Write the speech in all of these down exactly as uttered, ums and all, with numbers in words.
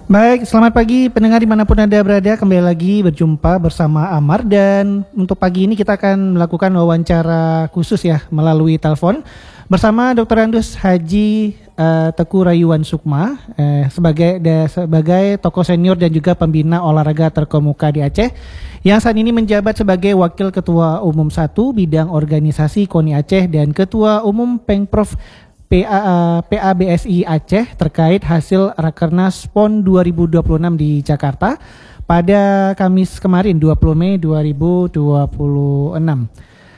Baik, selamat pagi pendengar dimanapun Anda berada. Kembali lagi berjumpa bersama Amar. Dan untuk pagi ini kita akan melakukan wawancara khusus ya melalui telepon bersama doktor Andus Haji uh, Teku Rayuan Sukma uh, sebagai de, sebagai tokoh senior dan juga pembina olahraga terkemuka di Aceh yang saat ini menjabat sebagai Wakil Ketua Umum satu Bidang Organisasi KONI Aceh dan Ketua Umum Pengprov P A, P A B S I Aceh terkait hasil Rakernas PON dua ribu dua puluh enam di Jakarta pada Kamis kemarin dua puluh Mei dua ribu dua puluh enam.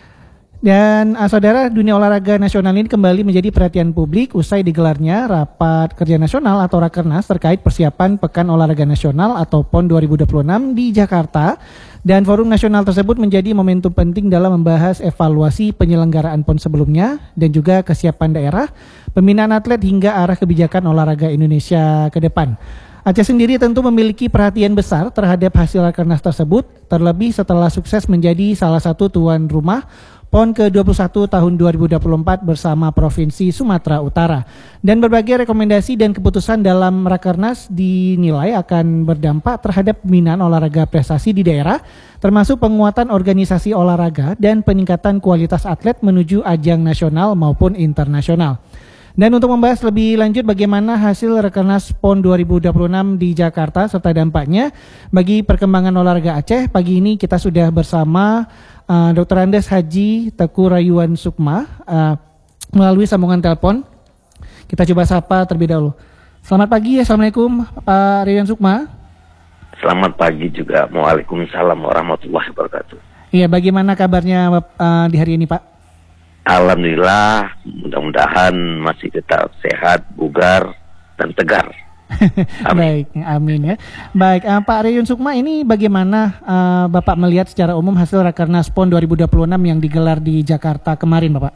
Dan uh, saudara, dunia olahraga nasional ini kembali menjadi perhatian publik usai digelarnya Rapat Kerja Nasional atau Rakernas terkait persiapan Pekan Olahraga Nasional atau PON dua ribu dua puluh enam di Jakarta. Dan forum nasional tersebut menjadi momentum penting dalam membahas evaluasi penyelenggaraan PON sebelumnya dan juga kesiapan daerah, pembinaan atlet hingga arah kebijakan olahraga Indonesia ke depan. Aceh sendiri tentu memiliki perhatian besar terhadap hasil Rakernas tersebut, terlebih setelah sukses menjadi salah satu tuan rumah PON ke dua puluh satu tahun dua ribu dua puluh empat bersama Provinsi Sumatera Utara. Dan berbagai rekomendasi dan keputusan dalam Rakernas dinilai akan berdampak terhadap pembinaan olahraga prestasi di daerah, termasuk penguatan organisasi olahraga dan peningkatan kualitas atlet menuju ajang nasional maupun internasional. Dan untuk membahas lebih lanjut bagaimana hasil Rakernas PON dua ribu dua puluh enam di Jakarta serta dampaknya bagi perkembangan olahraga Aceh, pagi ini kita sudah bersama uh, doktor Andus Haji Teku Rayuan Sukma uh, melalui sambungan telepon. Kita coba sapa terlebih dahulu. Selamat pagi, Assalamualaikum Pak Rayuan Sukma. Selamat pagi juga, Waalaikumsalam warahmatullahi wabarakatuh. Iya, bagaimana kabarnya uh, di hari ini Pak? Alhamdulillah, mudah-mudahan masih tetap sehat, bugar, dan tegar. Amin. Baik, amin ya. Baik, uh, Pak Rayuan Sukma, ini bagaimana uh, Bapak melihat secara umum hasil Rakernas PON dua ribu dua puluh enam yang digelar di Jakarta kemarin, Bapak?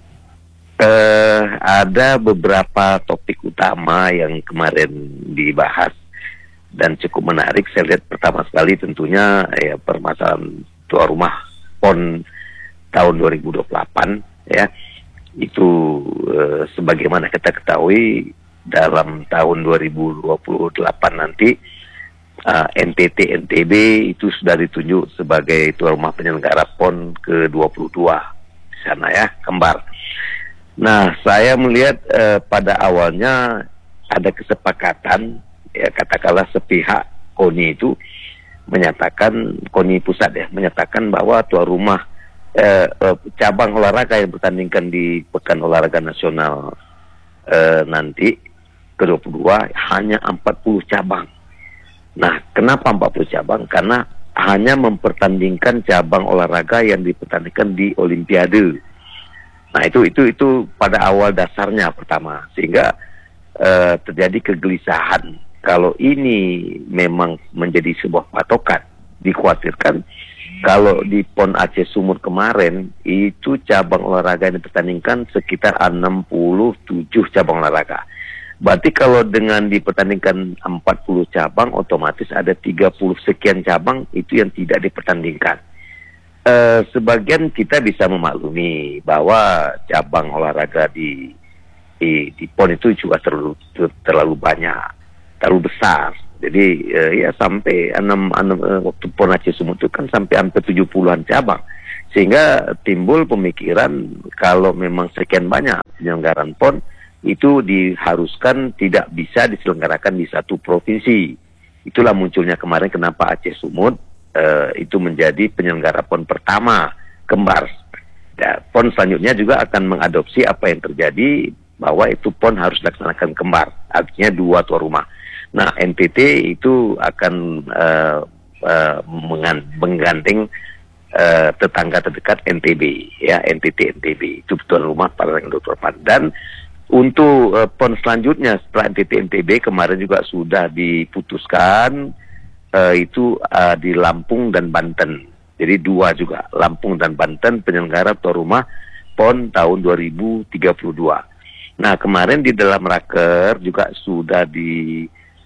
Uh, ada beberapa topik utama yang kemarin dibahas dan cukup menarik. Saya lihat pertama sekali tentunya ya permasalahan tuan rumah PON tahun dua ribu dua puluh delapan. Ya, itu e, sebagaimana kita ketahui dalam tahun dua ribu dua puluh delapan nanti e, N T T N T B itu sudah ditunjuk sebagai tuan rumah penyelenggara PON ke dua puluh dua di sana ya, kembar. Nah, saya melihat e, pada awalnya ada kesepakatan ya, katakanlah sepihak KONI itu menyatakan, KONI pusat ya, menyatakan bahwa tuan rumah Eh, eh, cabang olahraga yang bertandingkan di Pekan Olahraga Nasional eh, nanti ke dua puluh dua hanya empat puluh cabang. Nah, kenapa empat puluh cabang? Karena hanya mempertandingkan cabang olahraga yang dipertandingkan di Olimpiade. Nah, itu itu itu pada awal dasarnya pertama, sehingga eh, terjadi kegelisahan. Kalau ini memang menjadi sebuah patokan, dikhawatirkan kalau di PON Aceh Sumut kemarin itu cabang olahraga yang dipertandingkan sekitar enam puluh tujuh cabang olahraga. Berarti kalau dengan dipertandingkan empat puluh cabang, otomatis ada tiga puluh sekian cabang itu yang tidak dipertandingkan. E, sebagian kita bisa memaklumi bahwa cabang olahraga di di, di PON itu juga terlalu terlalu banyak, terlalu besar. Jadi uh, ya sampai enam, enam uh, waktu PON Aceh Sumut itu kan sampai hampir tujuh puluhan cabang. Sehingga timbul pemikiran kalau memang sekian banyak penyelenggaraan PON itu diharuskan tidak bisa diselenggarakan di satu provinsi. Itulah munculnya kemarin kenapa Aceh Sumut uh, itu menjadi penyelenggara PON pertama kembar. Dan PON selanjutnya juga akan mengadopsi apa yang terjadi bahwa itu PON harus dilaksanakan kembar. Artinya dua tuan rumah. Nah, N T T itu akan uh, uh, menggandeng uh, tetangga terdekat N T B, ya N T T N T B itu tuan rumah pada dua ribu delapan. Dan untuk uh, PON selanjutnya setelah N T T N T B kemarin juga sudah diputuskan uh, itu uh, di Lampung dan Banten. Jadi dua juga, Lampung dan Banten penyelenggara tuan rumah PON tahun dua ribu tiga puluh dua. Nah, kemarin di dalam raker juga sudah di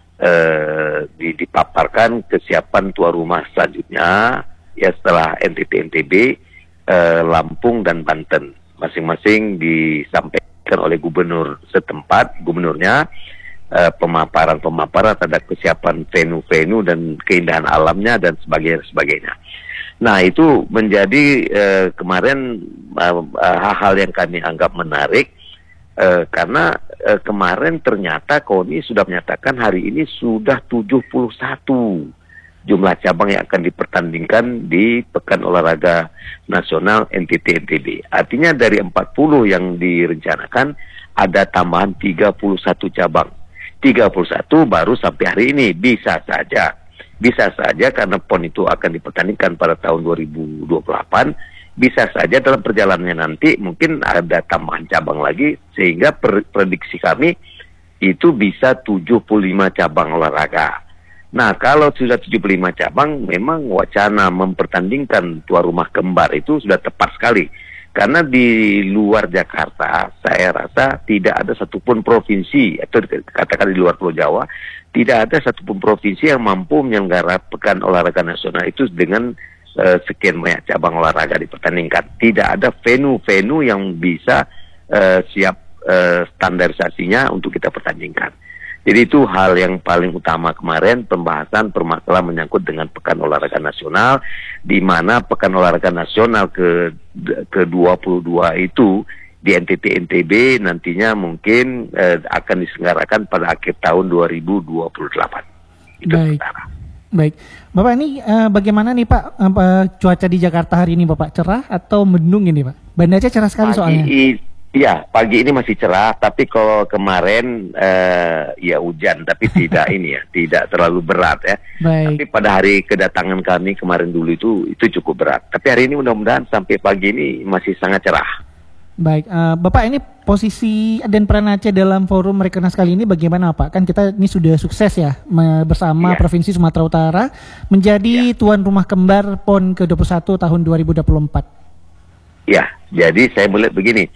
Uh, dipaparkan kesiapan tuan rumah selanjutnya ya setelah N T T N T B, uh, Lampung dan Banten masing-masing disampaikan oleh gubernur setempat, gubernurnya uh, pemaparan-pemaparan terhadap kesiapan venue-venue dan keindahan alamnya dan sebagainya sebagainya. Nah, itu menjadi uh, kemarin uh, uh, hal-hal yang kami anggap menarik uh, karena uh, kemarin ternyata KONI sudah menyatakan hari ini sudah tujuh puluh satu jumlah cabang yang akan dipertandingkan di Pekan Olahraga Nasional N T T N T B. Artinya dari empat puluh yang direncanakan ada tambahan tiga puluh satu cabang. tiga puluh satu baru sampai hari ini. Bisa saja. Bisa saja karena P O N itu akan dipertandingkan pada tahun dua ribu dua puluh delapan. Bisa saja dalam perjalanannya nanti mungkin ada tambahan cabang lagi. Sehingga prediksi kami itu bisa tujuh puluh lima cabang olahraga. Nah, kalau sudah tujuh puluh lima cabang, memang wacana mempertandingkan tuan rumah kembar itu sudah tepat sekali. Karena di luar Jakarta, saya rasa tidak ada satupun provinsi, atau katakan di luar Pulau Jawa, tidak ada satupun provinsi yang mampu menyelenggara Pekan Olahraga Nasional itu dengan uh, sekian banyak cabang olahraga dipertandingkan. Tidak ada venue-venue yang bisa uh, siap uh, standarisasinya untuk kita pertandingkan. Jadi itu hal yang paling utama kemarin, pembahasan permasalahan menyangkut dengan Pekan Olahraga Nasional, di mana Pekan Olahraga Nasional ke ke dua puluh dua itu di N T T N T B nantinya mungkin eh, akan diselenggarakan pada akhir tahun dua ribu dua puluh delapan. Itu Baik. sementara. Baik, Bapak ini uh, bagaimana nih Pak uh, cuaca di Jakarta hari ini Bapak, cerah atau mendung ini Pak? Banda Aceh cerah sekali Pagi, soalnya. Iya, pagi ini masih cerah, tapi kalau kemarin uh, ya hujan, tapi tidak ini ya, tidak terlalu berat ya. Baik. Tapi pada hari kedatangan kami kemarin dulu itu itu cukup berat. Tapi hari ini mudah-mudahan sampai pagi ini masih sangat cerah. Baik, uh, Bapak ini posisi dan peran Aceh dalam forum Rekernas kali ini bagaimana Pak? Kan kita ini sudah sukses ya me- bersama ya. Provinsi Sumatera Utara menjadi ya. tuan rumah kembar P O N ke dua puluh satu tahun dua ribu dua puluh empat. Ya, jadi saya melihat begini.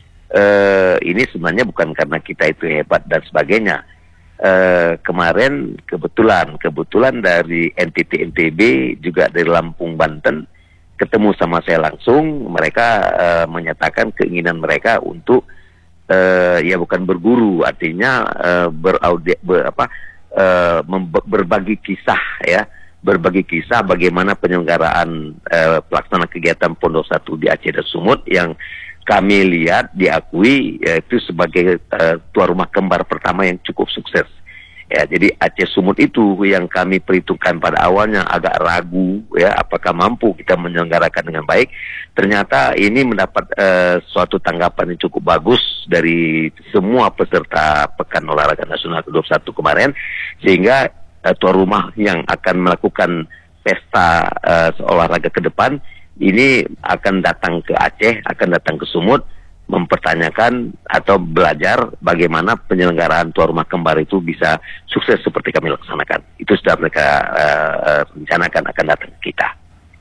Uh, ini sebenarnya bukan karena kita itu hebat dan sebagainya. Uh, kemarin kebetulan kebetulan dari N T T N T B juga dari Lampung Banten ketemu sama saya langsung. Mereka uh, menyatakan keinginan mereka untuk uh, ya bukan berguru, artinya uh, beraudi ber, apa uh, membe- berbagi kisah ya, berbagi kisah bagaimana penyelenggaraan uh, pelaksanaan kegiatan Pondok Satu di Aceh dan Sumut yang kami lihat diakui yaitu sebagai uh, tuan rumah kembar pertama yang cukup sukses. Ya, jadi Aceh Sumut itu yang kami perhitungkan pada awalnya agak ragu ya apakah mampu kita menyelenggarakan dengan baik. Ternyata ini mendapat uh, suatu tanggapan yang cukup bagus dari semua peserta Pekan Olahraga Nasional ke dua puluh satu kemarin, sehingga uh, tuan rumah yang akan melakukan pesta uh, olahraga ke depan ini akan datang ke Aceh, akan datang ke Sumut, mempertanyakan atau belajar bagaimana penyelenggaraan tuan rumah kembar itu bisa sukses seperti kami laksanakan. Itu sudah mereka uh, rencanakan akan datang ke kita.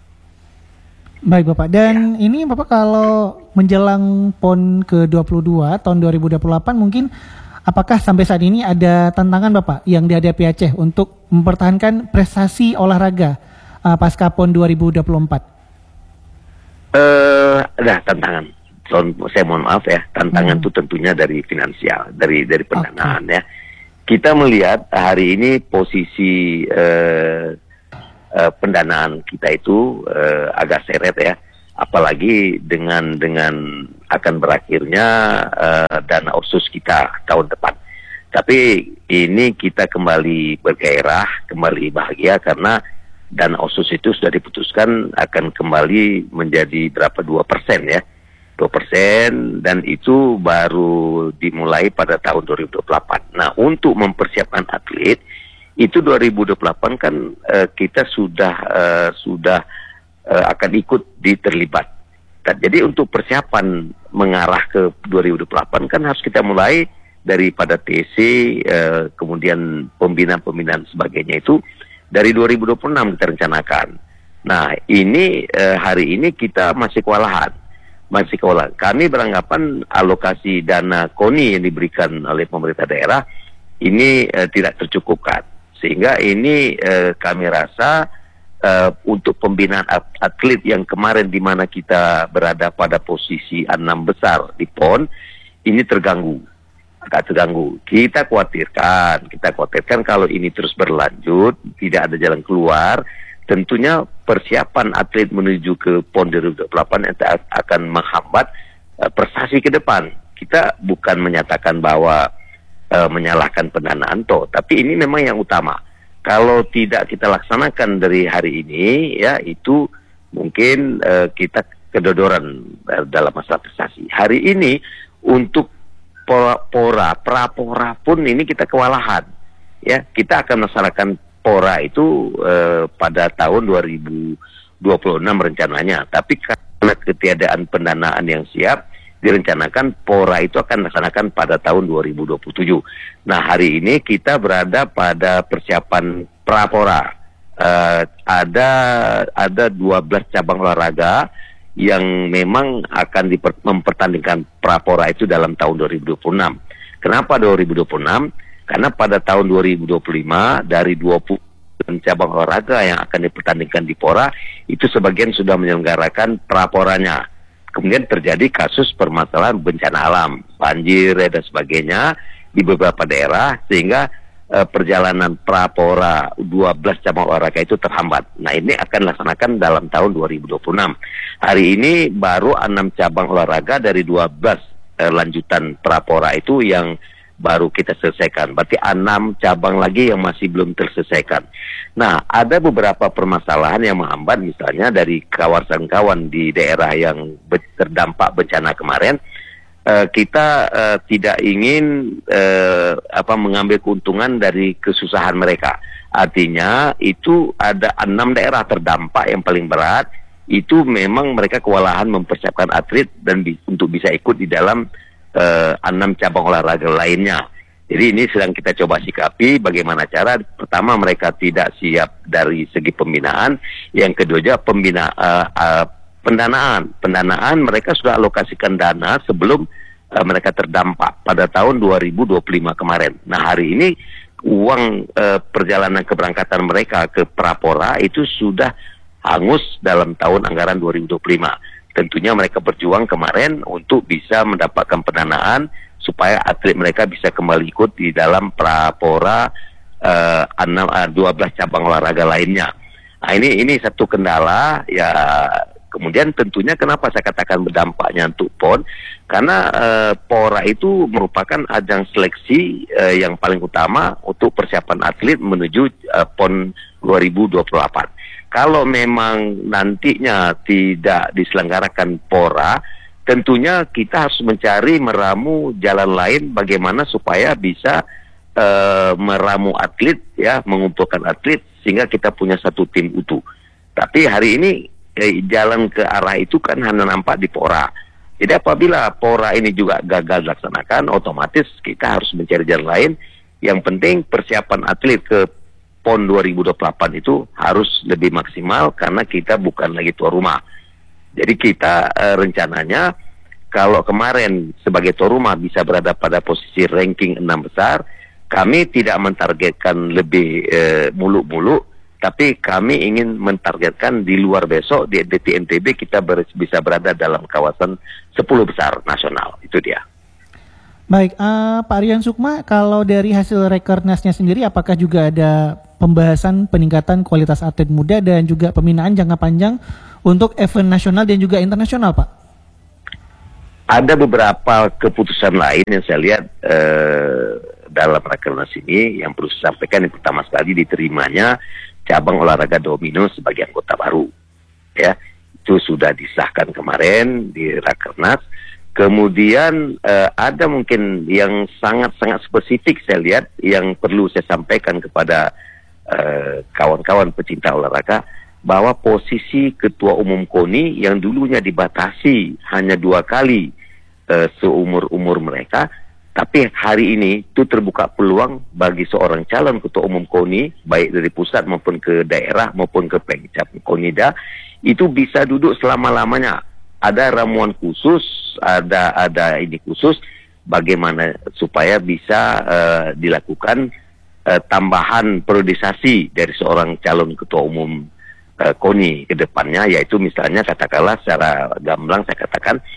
Baik Bapak, dan ya. Ini Bapak kalau menjelang P O N ke dua puluh dua tahun dua ribu dua puluh delapan mungkin apakah sampai saat ini ada tantangan Bapak yang dihadapi Aceh untuk mempertahankan prestasi olahraga uh, pasca P O N dua ribu dua puluh empat? Eh, ada tantangan. So, saya mohon maaf ya, tantangan itu hmm. tentunya dari finansial, dari dari pendanaan okay. ya. Kita melihat hari ini posisi eh, eh, pendanaan kita itu eh, agak seret ya, apalagi dengan dengan akan berakhirnya eh, dana otsus kita tahun depan. Tapi ini kita kembali bergairah, kembali bahagia karena dana otsus itu sudah diputuskan akan kembali menjadi berapa dua persen ya, dua persen, dan itu baru dimulai pada tahun dua ribu dua puluh delapan. Nah, untuk mempersiapkan atlet itu dua ribu dua puluh delapan kan uh, kita sudah uh, sudah uh, akan ikut di terlibat. Dan jadi untuk persiapan mengarah ke dua ribu dua puluh delapan kan harus kita mulai daripada T C, uh, kemudian pembinaan-pembinaan sebagainya itu dari dua ribu dua puluh enam kita rencanakan. Nah, ini eh, hari ini kita masih kewalahan. Masih kewalahan. Kami beranggapan alokasi dana KONI yang diberikan oleh pemerintah daerah ini eh, tidak tercukupkan. Sehingga ini eh, kami rasa eh, untuk pembinaan atlet yang kemarin di mana kita berada pada posisi enam besar di P O N, ini terganggu. agak terganggu. Kita khawatirkan, kita khawatirkan kalau ini terus berlanjut, tidak ada jalan keluar, tentunya persiapan atlet menuju ke PON dua ribu dua puluh delapan akan menghambat uh, prestasi ke depan. Kita bukan menyatakan bahwa uh, menyalahkan pendanaan toh, tapi ini memang yang utama. Kalau tidak kita laksanakan dari hari ini, ya itu mungkin uh, kita kedodoran uh, dalam masalah prestasi. Hari ini untuk pora, pora, prapora pun ini kita kewalahan. Ya, kita akan melaksanakan pora itu uh, pada tahun dua ribu dua puluh enam rencananya. Tapi karena ketiadaan pendanaan yang siap, direncanakan pora itu akan dilaksanakan pada tahun dua ribu dua puluh tujuh. Nah, hari ini kita berada pada persiapan prapora. Uh, ada ada dua belas cabang olahraga yang memang akan diper, mempertandingkan prapora itu dalam tahun dua ribu dua puluh enam. Kenapa dua ribu dua puluh enam? Karena pada tahun dua ribu dua puluh lima dari dua puluh cabang olahraga yang akan dipertandingkan di pora itu sebagian sudah menyelenggarakan praporanya. Kemudian terjadi kasus permasalahan bencana alam, banjir dan sebagainya di beberapa daerah sehingga Uh, perjalanan prapora dua belas cabang olahraga itu terhambat. Nah, ini akan dilaksanakan dalam tahun dua ribu dua puluh enam. Hari ini baru enam cabang olahraga dari dua belas uh, lanjutan prapora itu yang baru kita selesaikan. Berarti enam cabang lagi yang masih belum terselesaikan. Nah, ada beberapa permasalahan yang menghambat, misalnya dari kawasan-kawan di daerah yang terdampak bencana kemarin. Uh, kita uh, tidak ingin uh, apa mengambil keuntungan dari kesusahan mereka. Artinya itu ada enam daerah terdampak yang paling berat. Itu memang mereka kewalahan mempersiapkan atlet dan bi untuk bisa ikut di dalam uh, enam cabang olahraga lainnya. Jadi ini sedang kita coba sikapi bagaimana cara. Pertama, mereka tidak siap dari segi pembinaan. Yang kedua juga pembina uh, uh, pendanaan. Pendanaan mereka sudah alokasikan dana sebelum uh, mereka terdampak pada tahun dua ribu dua puluh lima kemarin. Nah, hari ini uang uh, perjalanan keberangkatan mereka ke prapora itu sudah hangus dalam tahun anggaran dua ribu dua puluh lima. Tentunya mereka berjuang kemarin untuk bisa mendapatkan pendanaan supaya atlet mereka bisa kembali ikut di dalam prapora uh, dua belas cabang olahraga lainnya. Nah, ini ini satu kendala ya. Kemudian tentunya kenapa saya katakan berdampaknya untuk PON, karena uh, Pora itu merupakan ajang seleksi uh, yang paling utama untuk persiapan atlet menuju uh, PON dua ribu dua puluh delapan. Kalau memang nantinya tidak diselenggarakan Pora, tentunya kita harus mencari meramu jalan lain bagaimana supaya bisa uh, meramu atlet, ya, mengumpulkan atlet sehingga kita punya satu tim utuh. Tapi hari ini Eh, jalan ke arah itu kan hanya nampak di Pora. Jadi apabila Pora ini juga gagal dilaksanakan, otomatis kita harus mencari jalan lain. Yang penting persiapan atlet ke PON dua ribu dua puluh delapan itu harus lebih maksimal karena kita bukan lagi tuan rumah. Jadi kita eh, rencananya kalau kemarin sebagai tuan rumah bisa berada pada posisi ranking enam besar, kami tidak mentargetkan lebih eh, muluk-muluk. Tapi kami ingin mentargetkan di luar besok di D T N T B kita ber, bisa berada dalam kawasan sepuluh besar nasional. Itu dia. Baik, uh, Pak Rian Sukma, kalau dari hasil Rekernasnya sendiri apakah juga ada pembahasan peningkatan kualitas atlet muda dan juga pembinaan jangka panjang untuk event nasional dan juga internasional, Pak? Ada beberapa keputusan lain yang saya lihat uh, dalam Rekernas ini yang perlu saya sampaikan. Yang pertama sekali diterimanya cabang olahraga domino sebagai anggota baru, ya, itu sudah disahkan kemarin di Rakernas. Kemudian eh, ada mungkin yang sangat-sangat spesifik saya lihat yang perlu saya sampaikan kepada eh, kawan-kawan pecinta olahraga, bahwa posisi ketua umum KONI yang dulunya dibatasi hanya dua kali eh, seumur-umur mereka, tapi hari ini itu terbuka peluang bagi seorang calon ketua umum KONI, baik dari pusat maupun ke daerah maupun ke Pengcap KONIDA, itu bisa duduk selama-lamanya. Ada ramuan khusus, ada ada ini khusus, bagaimana supaya bisa uh, dilakukan uh, tambahan periodisasi dari seorang calon ketua umum uh, KONI ke depannya, yaitu misalnya katakanlah secara gamblang saya katakan,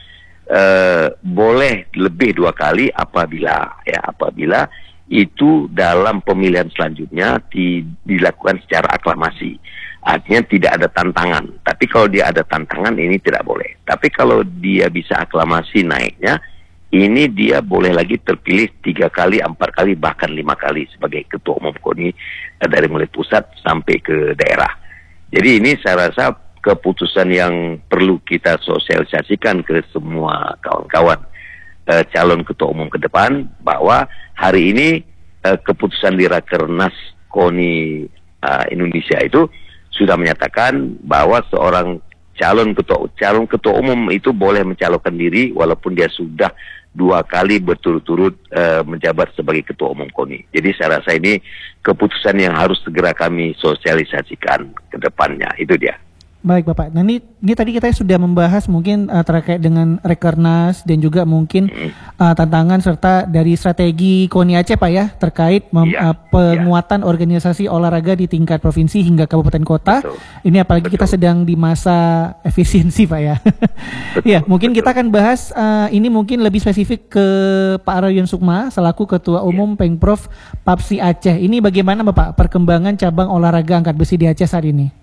uh, boleh lebih dua kali apabila ya apabila itu dalam pemilihan selanjutnya di, dilakukan secara aklamasi. Artinya tidak ada tantangan. Tapi kalau dia ada tantangan, ini tidak boleh. Tapi kalau dia bisa aklamasi naiknya, ini dia boleh lagi terpilih tiga kali, empat kali, bahkan lima kali sebagai ketua umum KONI eh, dari mulai pusat sampai ke daerah. Jadi ini saya rasa keputusan yang perlu kita sosialisasikan ke semua kawan-kawan eh, calon ketua umum ke depan, bahwa hari ini eh, keputusan di Rakernas KONI eh, Indonesia itu sudah menyatakan bahwa seorang calon ketua calon ketua umum itu boleh mencalonkan diri walaupun dia sudah dua kali berturut-turut uh, menjabat sebagai ketua umum KONI. Jadi saya rasa ini keputusan yang harus segera kami sosialisasikan ke depannya. Itu dia. Baik Bapak, nah ini, ini tadi kita sudah membahas mungkin uh, terkait dengan Rekernas dan juga mungkin hmm. uh, tantangan serta dari strategi KONI Aceh Pak ya, terkait mem, ya, uh, penguatan ya. organisasi olahraga di tingkat provinsi hingga kabupaten kota. Betul. Ini apalagi Betul. kita sedang di masa efisiensi Pak ya. Ya, mungkin Betul. kita akan bahas uh, ini mungkin lebih spesifik ke Pak Aryono Sukma selaku Ketua Umum ya. Pengprov Papsi Aceh. Ini bagaimana Bapak perkembangan cabang olahraga angkat besi di Aceh saat ini?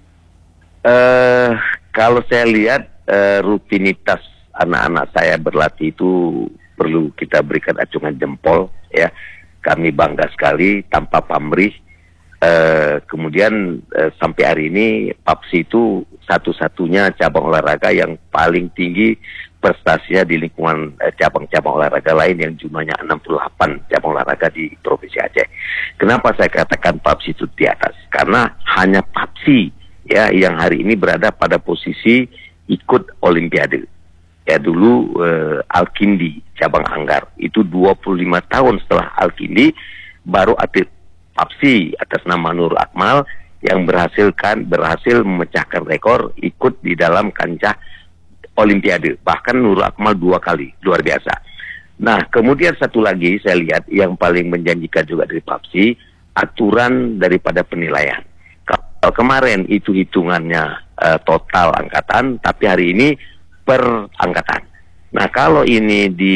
Uh, kalau saya lihat uh, rutinitas anak-anak saya berlatih itu perlu kita berikan acungan jempol ya. Kami bangga sekali tanpa pamrih. Uh, kemudian uh, sampai hari ini Papsi itu satu-satunya cabang olahraga yang paling tinggi prestasinya di lingkungan uh, cabang-cabang olahraga lain yang jumlahnya enam puluh delapan cabang olahraga di Provinsi Aceh. Kenapa saya katakan Papsi itu di atas? Karena hanya Papsi ya yang hari ini berada pada posisi ikut Olimpiade. Ya dulu uh, Al-Kindi cabang Anggar itu dua puluh lima tahun setelah Al-Kindi baru atlet Papsi atas nama Nur Akmal yang berhasilkan berhasil memecahkan rekor ikut di dalam kancah Olimpiade. Bahkan Nur Akmal dua kali, luar biasa. Nah, kemudian satu lagi saya lihat yang paling menjanjikan juga dari Papsi, aturan daripada penilaian. Kalau kemarin itu hitungannya uh, total angkatan, tapi hari ini per angkatan. Nah, kalau ini di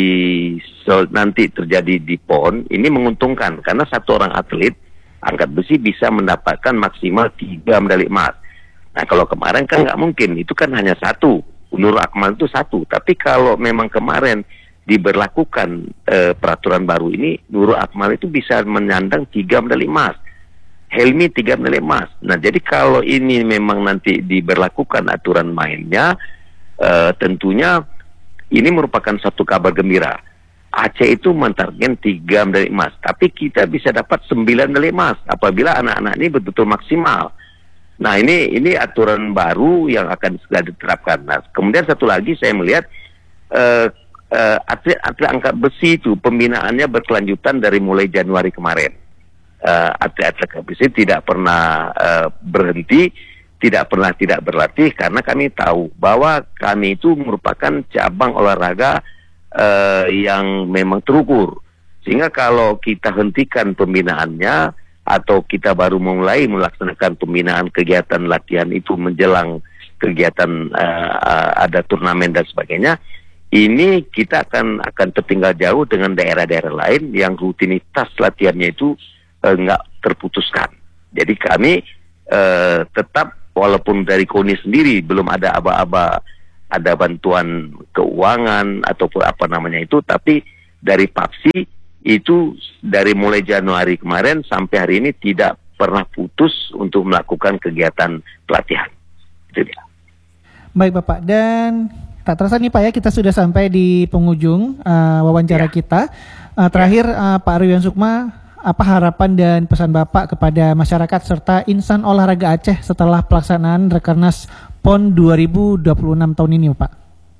so, nanti terjadi di P O N, ini menguntungkan karena satu orang atlet angkat besi bisa mendapatkan maksimal tiga medali emas. Nah, kalau kemarin kan nggak mungkin, itu kan hanya satu. Nur Akmal itu satu. Tapi kalau memang kemarin diberlakukan uh, peraturan baru ini, Nur Akmal itu bisa menyandang tiga medali emas. Helmi tiga medali emas. Nah, jadi kalau ini memang nanti diberlakukan aturan mainnya, uh, tentunya ini merupakan satu kabar gembira. Aceh itu mentargetkan tiga medali emas, tapi kita bisa dapat sembilan medali emas apabila anak-anak ini betul-betul maksimal. Nah, ini ini aturan baru yang akan segera diterapkan. Nah, kemudian satu lagi saya melihat uh, uh, atlet-atlet angkat besi itu pembinaannya berkelanjutan dari mulai Januari kemarin. Uh, atlet-atlet angkat besi tidak pernah uh, berhenti, tidak pernah tidak berlatih karena kami tahu bahwa kami itu merupakan cabang olahraga uh, yang memang terukur. Sehingga kalau kita hentikan pembinaannya atau kita baru mulai melaksanakan pembinaan kegiatan latihan itu menjelang kegiatan uh, ada turnamen dan sebagainya, ini kita akan akan tertinggal jauh dengan daerah-daerah lain yang rutinitas latihannya itu nggak uh, terputuskan. Jadi kami uh, tetap walaupun dari KONI sendiri belum ada aba-aba ada bantuan keuangan ataupun apa namanya itu, tapi dari Papsi itu dari mulai Januari kemarin sampai hari ini tidak pernah putus untuk melakukan kegiatan pelatihan. Itu dia. Baik Bapak, dan tak terasa nih Pak ya, kita sudah sampai di penghujung uh, wawancara ya. kita. Uh, terakhir uh, Pak Aryono Sukma, apa harapan dan pesan Bapak kepada masyarakat serta insan olahraga Aceh setelah pelaksanaan Rekernas P O N dua ribu dua puluh enam tahun ini Pak?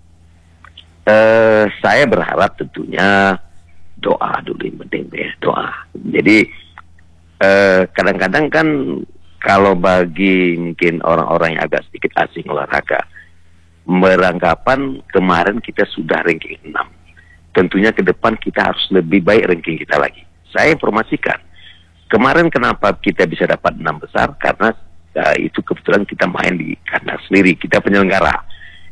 Uh, saya berharap tentunya doa dulu yang penting ya, doa. Jadi uh, kadang-kadang kan kalau bagi mungkin orang-orang yang agak sedikit asing olahraga, beranggapan kemarin kita sudah ranking enam. Tentunya ke depan kita harus lebih baik ranking kita lagi. Saya informasikan, kemarin kenapa kita bisa dapat enam besar, karena uh, itu kebetulan kita main di kandang sendiri, kita penyelenggara.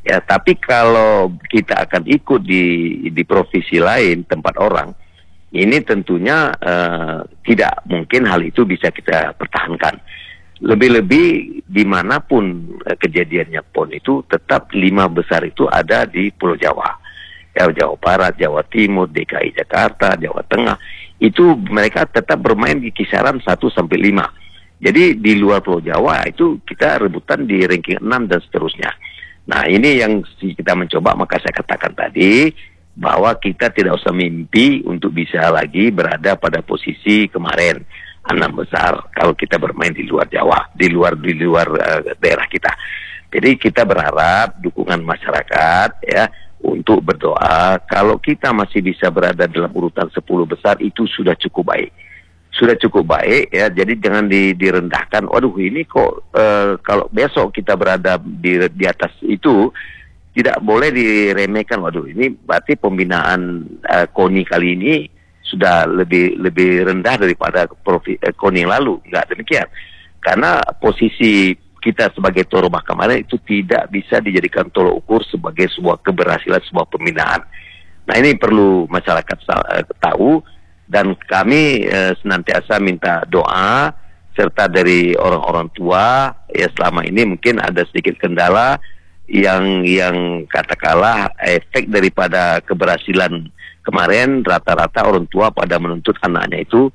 Ya, tapi kalau kita akan ikut di di provinsi lain tempat orang, ini tentunya uh, tidak mungkin hal itu bisa kita pertahankan. Lebih-lebih dimanapun uh, kejadiannya pun itu tetap lima besar itu ada di Pulau Jawa. Ya, Jawa Barat, Jawa Timur, D K I Jakarta, Jawa Tengah. Itu mereka tetap bermain di kisaran satu sampai lima. Jadi di luar Pulau Jawa itu kita rebutan di ranking enam dan seterusnya. Nah, ini yang kita mencoba, maka saya katakan tadi bahwa kita tidak usah mimpi untuk bisa lagi berada pada posisi kemarin enam besar kalau kita bermain di luar Jawa, di luar di luar uh, daerah kita. Jadi kita berharap dukungan masyarakat ya untuk berdoa. Kalau kita masih bisa berada dalam urutan sepuluh besar itu sudah cukup baik. Sudah cukup baik ya, jadi jangan di, direndahkan. Waduh, ini kok uh, kalau besok kita berada di di atas itu tidak boleh diremehkan. Waduh, ini berarti pembinaan uh, KONI kali ini sudah lebih lebih rendah daripada profi, uh, KONI yang lalu. Enggak demikian. Karena posisi kita sebagai tuan rumah kemarin itu tidak bisa dijadikan tolok ukur sebagai sebuah keberhasilan sebuah pembinaan. Nah, ini perlu masyarakat uh, tahu, dan kami uh, senantiasa minta doa serta dari orang-orang tua. Ya, selama ini mungkin ada sedikit kendala yang yang katakanlah efek daripada keberhasilan kemarin, rata-rata orang tua pada menuntut anaknya itu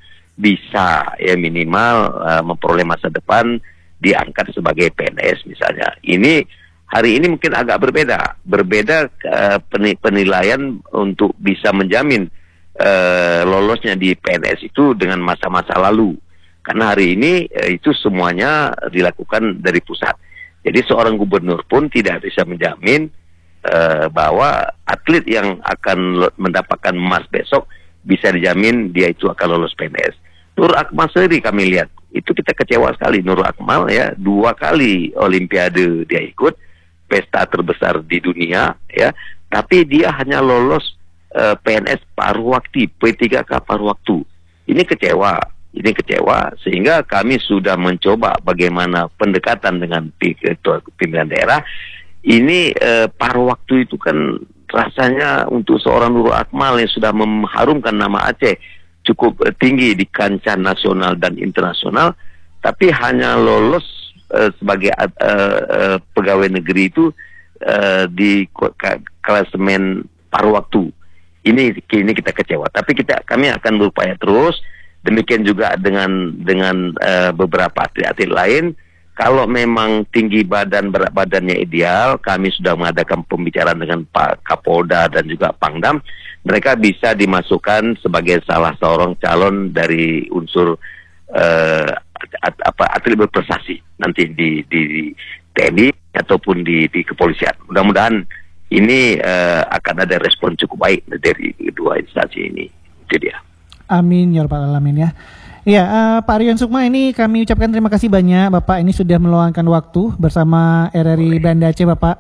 bisa ya minimal uh, memperoleh masa depan diangkat sebagai P N S misalnya. Ini hari ini mungkin agak berbeda, berbeda uh, penilaian untuk bisa menjamin uh, lolosnya di P N S itu dengan masa-masa lalu. Karena hari ini uh, itu semuanya dilakukan dari pusat. Jadi seorang gubernur pun tidak bisa menjamin uh, bahwa atlet yang akan mendapatkan emas besok bisa dijamin dia itu akan lolos P N S. Nur Akmal sendiri kami lihat, itu kita kecewa sekali. Nur Akmal ya, dua kali Olimpiade dia ikut, pesta terbesar di dunia ya, tapi dia hanya lolos uh, P N S paruh waktu, P tiga K paruh waktu. Ini kecewa, ini kecewa, sehingga kami sudah mencoba bagaimana pendekatan dengan pimpinan daerah. Ini uh, paruh waktu itu kan rasanya untuk seorang Nurul Akmal yang sudah mengharumkan nama Aceh cukup uh, tinggi di kancah nasional dan internasional, tapi hanya lolos uh, sebagai uh, uh, pegawai negeri itu uh, di klasemen paruh waktu. Ini ini kita kecewa, tapi kita kami akan berupaya terus. Demikian juga dengan dengan uh, beberapa atlet-atlet lain. Kalau memang tinggi badan, berat badannya ideal, kami sudah mengadakan pembicaraan dengan Pak Kapolda dan juga Pangdam. Mereka bisa dimasukkan sebagai salah seorang calon dari unsur uh, at, apa atlet berprestasi nanti di, di, di T N I ataupun di, di kepolisian. Mudah-mudahan ini uh, akan ada respon cukup baik dari kedua instansi ini. Itu dia. Amin ya rabbal alamin ya. Ya, uh, Pak Rian Sukma, ini kami ucapkan terima kasih banyak Bapak ini sudah meluangkan waktu bersama R R I Banda Aceh Bapak.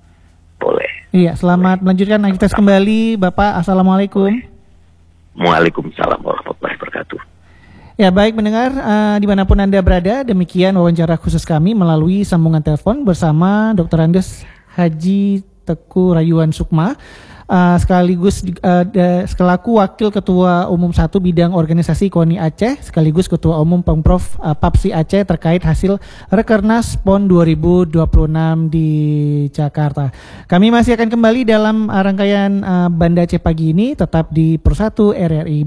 Boleh. Iya, selamat Boleh. melanjutkan aktivitas kembali Bapak. Assalamualaikum. Boleh. Waalaikumsalam warahmatullahi wabarakatuh. Ya, baik mendengar uh, dimanapun Anda berada, demikian wawancara khusus kami melalui sambungan telepon bersama Doktor Andes Haji Teku Rayuan Sukma. Uh, sekaligus uh, de, selaku Wakil Ketua Umum satu Bidang Organisasi KONI Aceh, sekaligus Ketua Umum Pemprov uh, Papsi Aceh terkait hasil Rekernas P O N dua ribu dua puluh enam di Jakarta. Kami masih akan kembali dalam uh, rangkaian uh, Banda Aceh pagi ini, tetap di Persatu R R I.